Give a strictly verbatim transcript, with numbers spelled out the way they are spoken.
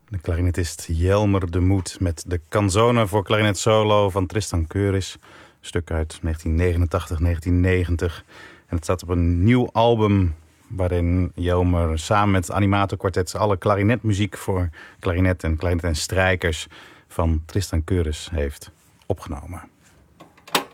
De klarinetist Jelmer de Moed met de canzone voor klarinet solo van Tristan Keurys. Een stuk uit negentien negenentachtig, negentien negentig. En het staat op een nieuw album waarin Jelmer samen met het Animator Quartet alle klarinetmuziek voor klarinet en klarinet en strijkers van Tristan Keurys heeft opgenomen.